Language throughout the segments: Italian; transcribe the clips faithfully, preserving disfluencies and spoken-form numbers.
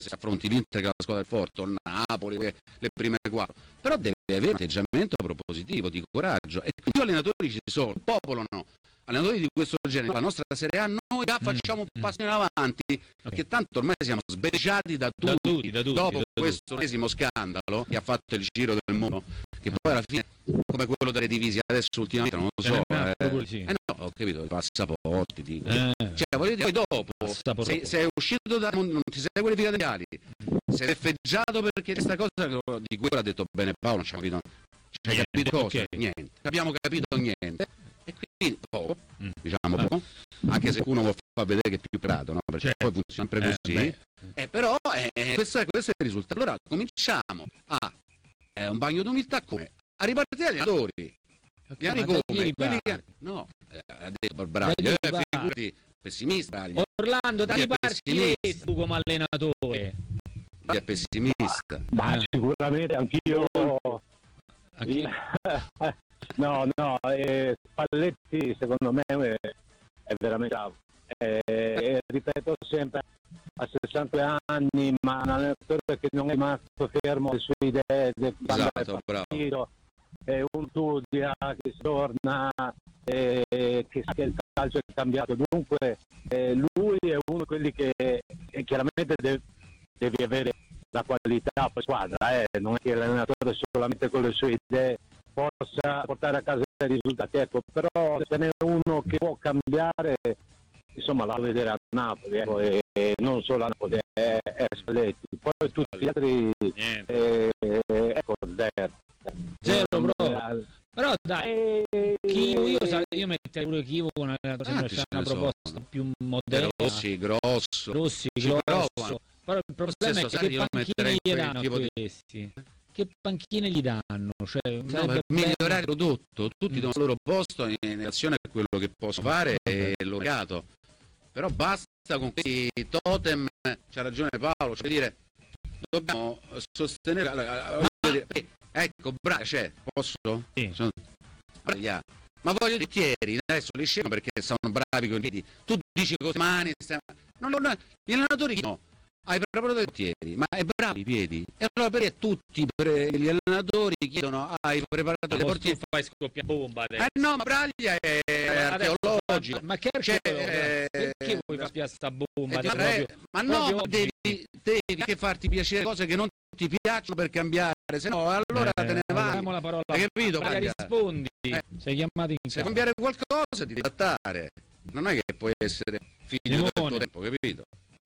se affronti l'Inter che è la squadra del forte, o Napoli, le, le prime quattro, però deve avere un atteggiamento propositivo, di coraggio, e quindi gli allenatori ci sono, il popolo no. Allenatori di questo genere, la nostra Serie A, noi già facciamo un passo in avanti, okay. Perché tanto ormai siamo sbeffeggiati da tutti, da tutti, da tutti dopo da questo ennesimo scandalo che ha fatto il giro del mondo, che poi alla fine, come quello delle divisi, adesso ultimamente non lo so, eh, eh, sì. eh no, ho capito, i passaporti, dico. Eh. Cioè voglio dire, poi dopo, se sei uscito da, non ti sei qualificato agli ali, sei effeggiato perché questa cosa di cui ha detto bene Paolo, non ci abbiamo capito, ci hai capito cosa? Okay. Niente, abbiamo capito niente. E quindi poco, mm. diciamo poco, anche se uno vuol far vedere che è più prato, no? Perché certo. Poi funziona sempre così, eh, eh, però eh, questo, è, questo è il risultato. Allora cominciamo a eh, un bagno d'umiltà, come? A ripartire agli allenatori, gli allenatori come? Quelli che, no, eh, ha detto Barbraglia, eh, figurati, pessimista. Orlando, dai parti tu come allenatore. È pessimista. Ma sicuramente anch'io... Anch'io... No, no, eh, Spalletti secondo me è, è veramente bravo. Eh, eh, ripeto sempre, a sessanta anni, ma un allenatore che non è rimasto fermo alle sue idee, del esatto, partito, è un studia che torna, eh, che sa che il calcio è cambiato. Dunque eh, lui è uno di quelli che eh, chiaramente deve, devi avere la qualità per squadra, eh. Non è che l'allenatore solamente con le sue idee possa portare a casa i risultati, ecco, però se ne è uno che può cambiare, insomma, la vedere a Napoli, ecco, e, e non solo a Napoli, è, è Spalletti, poi tutti gli altri, eh, ecco, zero. Zero, bro. Però dai, Chivo, io, io metterei pure Chivo con una, ah, una proposta sono. più moderna. Rossi, grosso. Rossi, grosso. Però il problema è che panchine gli danno questi. Che panchine gli danno? Cioè, no, per migliorare il prodotto, tutti mm. danno il loro posto in relazione a quello che posso fare e l'ho legato. Però basta con questi totem, c'ha ragione Paolo, cioè dire, dobbiamo sostenere, allora, dire, ecco, bravo, cioè, posso? Sì. Sono, ma voglio i portieri, adesso li scelgo perché sono bravi con i piedi, tu dici cose mani, non, non, gli allenatori no. Hai preparato i portieri, ma è bravo i piedi. E allora perché tutti gli allenatori chiedono hai preparato le portieri? Tu fai scoppia bomba adesso. Eh no, ma Braglia è archeologica. Ma che cioè, eh, perché vuoi fare spiare sta bomba? Eh, proprio, ma no, proprio devi, devi anche farti piacere cose che non ti piacciono per cambiare, se no allora eh, te ne vai. La parola. Hai capito? Braglia, rispondi. Eh, sei chiamato in se cambiare qualcosa ti devi adattare. Non è che puoi essere figlio del tuo tempo, capito?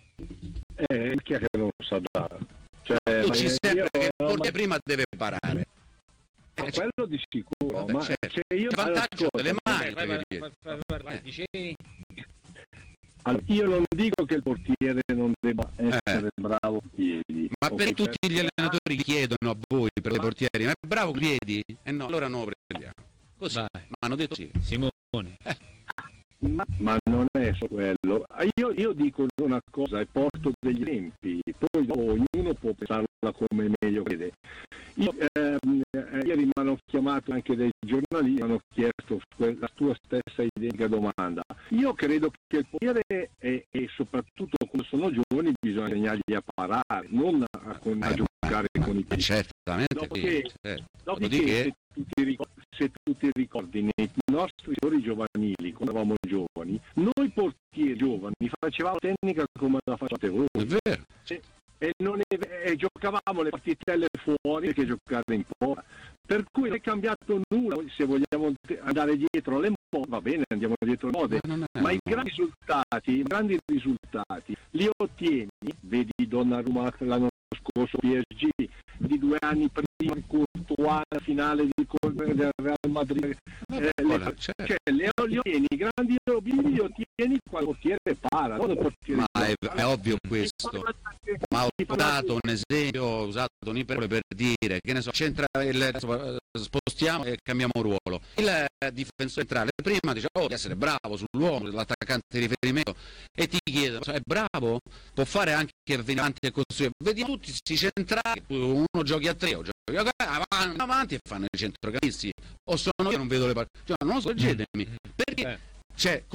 Eh, chi è che non sa dare? Cioè, tu ci sempre io, che il ma... prima deve parare. Eh, quello di sicuro, vabbè, ma certo. cioè io il vantaggio ascolta, delle mani. Vai, vai, vai, vai, vai, vai, dicevi? Allora, io non dico che il portiere non debba essere eh. bravo piedi. Ma per tutti gli allenatori chiedono a voi per i portieri, ma è bravo piedi? Eh no, allora no, prendiamo. Così, ma hanno detto sì. Simone. Eh. Ma, ma non è solo quello. Io, io dico una cosa e porto degli esempi, poi ognuno può pensarla come meglio crede. Io, ehm, ieri mi hanno chiamato anche dei giornalisti, mi hanno chiesto la tua stessa identica domanda. Io credo che il portiere e, e soprattutto quando sono giovani bisogna insegnargli a parare, non a, a, a giocare con i piedi. Certamente. Dopodiché, certo. dopodiché se, tu ti ricordi, se tu ti ricordi nei nostri giocatori giovanili, quando eravamo giovani, noi portieri giovani facevamo tecnica come la facevate voi. È vero. E, e, non è, e giocavamo le partitelle fuori perché giocare in porta. Per cui non è cambiato nulla. Se vogliamo andare dietro alle mode, va bene, andiamo dietro alle mode, ma, ma i grandi risultati, i grandi risultati li ottieni, vedi Donnarumma l'anno scorso P S G, di due anni prima Courtois alla finale di del Real Madrid, eh, le, certo. Cioè le, le ottieni, i grandi obiettivi li ottieni quando il portiere para, non il portiere ma è, è ovvio questo, ma ho dato un esempio, ho usato un'iperole per dire che ne so, c'entra il, spostiamo e cambiamo ruolo, il difensore centrale prima diceva oh, di essere bravo sull'uomo, l'attaccante di riferimento, e ti chiedono è bravo, può fare anche venire avanti e costruire, vediamo tutti questi centrali, uno giochi a tre, o giochi a vanno avanti e fanno i centrocampisti, o sono io non vedo le partite, cioè, non scorgetemi, perché c'è cioè, prima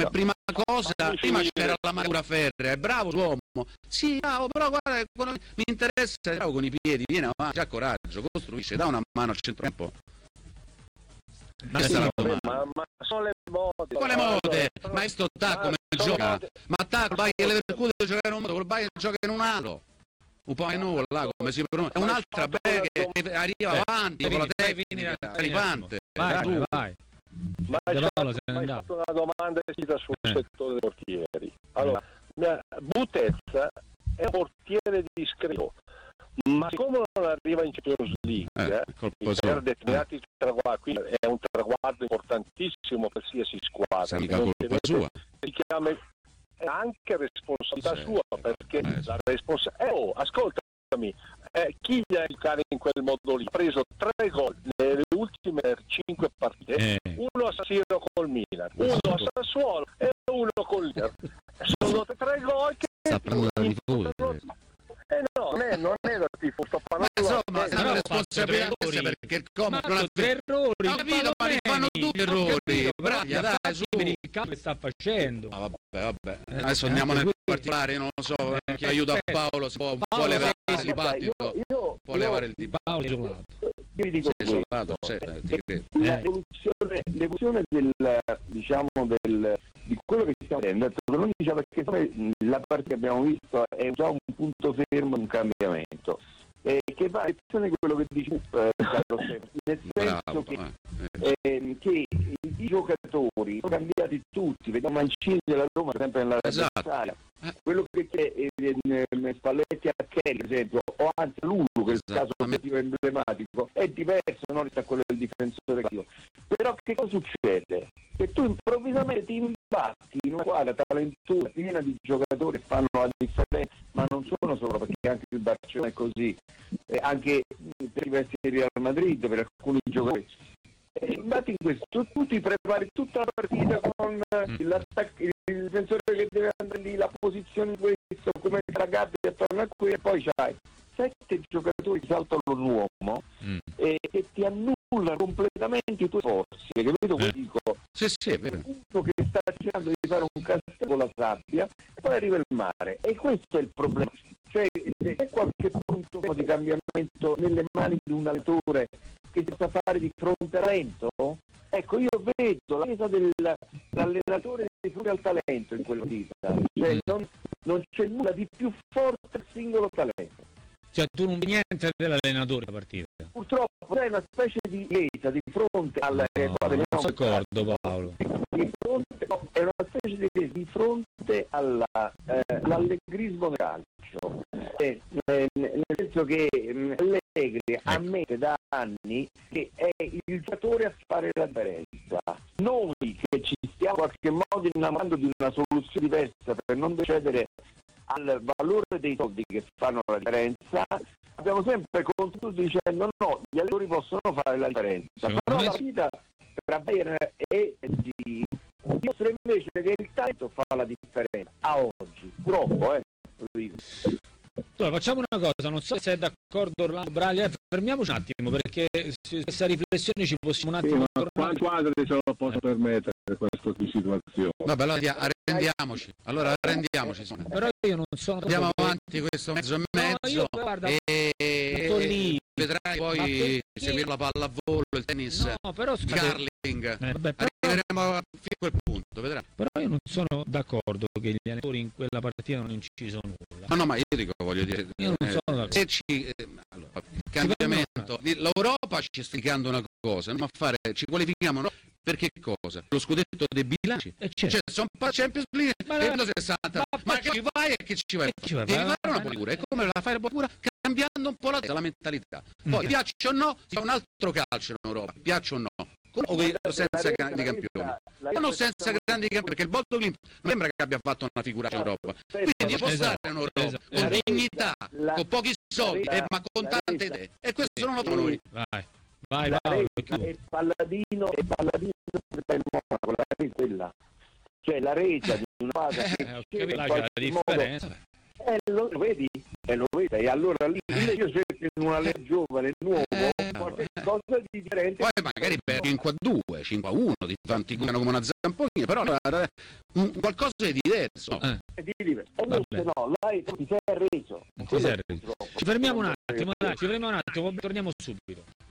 cosa, prima c'era la manovra ferrea, è bravo l'uomo, sì, bravo, però guarda, mi interessa, è bravo con i piedi, viene avanti, ha coraggio, costruisce, dà una mano al centrocampo. Ma, sì, ma, ma, ma sono le mode. Quale mode? Ma questo ta come gioca? Ma ta col Bayern Leverkusen gioca in un modo, col Bayern gioca in un altro. Un po' in nulla, là, come si pronuncia. È un'altra bella che arriva eh, avanti con la tecnica, arrivante. Vai, vai, vai. Ma hai fatto una domanda sul eh. settore dei portieri. Allora, Butez è un portiere discreto, ma siccome non arriva in Champions League eh, per determinati eh. traguardi, quindi è un traguardo importantissimo per qualsiasi squadra. Non colpa sua. Si chiama è anche responsabilità sì, sua, perché eh, la responsabilità eh, oh, ascoltami, eh, chi gli ha giocare in quel modo lì ha preso tre gol nelle ultime cinque partite, eh. uno a San Siro col Milan, uno a Sassuolo e uno col Inter. Sono tre gol che sta prendendo di fuori. Eh no, non è, non è da tifo, sto parlando. Ma insomma, è una responsabilità perché il Como non ha tre errori. Ho capito, ma li fanno tutti errori. Bravi, dai, su. Il campo sta facendo. Ah, vabbè, vabbè. Adesso andiamo nel particolare, non lo so, chi aiuta Paolo, si può, può levare il dibattito. Può levare il dibattito. Io vi dico sì, soldato, sì, eh. l'evoluzione, l'evoluzione del, diciamo, del, di quello che stiamo vedendo, non diciamo perché la parte che abbiamo visto è già un punto fermo, un cambiamento, eh, che va in direzione di quello che dice eh, Carlo Stefano, nel senso Bravo, che, eh. Eh, che i giocatori sono cambiati tutti, vediamo Mancini della Roma sempre nella esatto. quello che c'è in Spalletti a Kelly, per esempio, o anzi Lulu, che è il caso positivo emblematico, è diverso non rispetto a quello del difensore cattivo. Però che cosa succede? Che tu improvvisamente ti imbatti in una squadra talentuosa, piena di giocatori che fanno la differenza, ma non sono solo, perché anche il Barcellona è così, eh, anche per i versi del Real Madrid, per alcuni giocatori. E imbatti in questo, tu ti prepari tutta la partita con mm. l'attacco, il difensore che deve andare lì, la posizione di questo, come la gabbia attorno a qui, e poi c'hai sette giocatori che saltano l'uomo mm. e che ti annullano completamente i tuoi forze, capito? Eh. Dico, sì, sì, è vero. Uno che sta cercando di fare un castello con la sabbia e poi arriva il mare, e questo è il problema. Cioè, c'è qualche punto di cambiamento nelle mani di un allenatore che si sa fare di fronte al talento? Ecco, io vedo la resa dell'allenatore di fronte al talento in quello di cioè non, non c'è nulla di più forte del singolo talento. Cioè tu non vedi niente dell'allenatore da partita? Purtroppo è una specie di resa di fronte alla... No, eh, non sono d'accordo, Paolo. Di fronte, no, è una specie di resa di fronte all'allegrismo eh, del calcio. Eh, eh, nel senso che mh, Allegri ammette da anni che è il giocatore a fare la differenza. Noi che ci stiamo in qualche modo innamorando di una soluzione diversa per non cedere al valore dei soldi che fanno la differenza, abbiamo sempre continuato dicendo no, gli allenatori possono fare la differenza. Secondo Però me... la vita tra Bayern e di dimostra invece che il talento fa la differenza a oggi, purtroppo, eh. Allora, facciamo una cosa, non so se è d'accordo Orlando Braglia, fermiamoci un attimo, perché questa riflessione ci possiamo un attimo... Sì, ma quadri se lo posso permettere questo di situazione? Vabbè, allora arrendiamoci, allora arrendiamoci. Sono. Però io non sono... Andiamo avanti questo mezzo e mezzo, no, io, guarda, e, e vedrai poi seguire la pallavolo, il tennis, no, però, il curling, eh, vabbè, però, arriveremo a quel punto, vedrai. Però io non sono d'accordo che gli allenatori in quella partita non inciso nulla. No, no, ma io dico, voglio dire, io non sono d'accordo. Se ci, eh, allora, il cambiamento, l'Europa ci sta indicando una cosa, ma fare, ci qualifichiamo, no? Per che cosa? Lo scudetto dei bilanci, certo. Cioè sono Champions League e sessanta, ma, ma che ci vai e che ci vai? Ci vai devi vai, fare una politura, e come la fai la politura? Cambiando un po' la, la mentalità. Poi mm. piaccia o no, si fa un altro calcio in Europa, piaccia o no, con o senza grandi campioni, non senza grandi campioni, perché il Bodo Glimt non sembra che abbia fatto una figura in Europa, quindi può stare in Europa esatto. con esatto. dignità, con pochi soldi, eh, ma con tante idee, e questo non lo fanno noi. Vai. Vai, la vai, resa è Palladino e Palladino del Monaco, la resa è quella, cioè la resa di una squadra eh, che okay, in la differenza modo, eh, lo, lo vedi? Eh, lo vedi? E allora lì eh. io cerco in una legge giovane, nuovo, eh, qualche qualcosa di differente. Poi magari per cinque a due, cinque a uno, ti fanno come una zampognina, però qualcosa di diverso. Eh. Di diverso. Invece no, là ti sei arreso. Ti sei arreso. Ci fermiamo un attimo, dai, ci fermiamo un attimo, torniamo subito.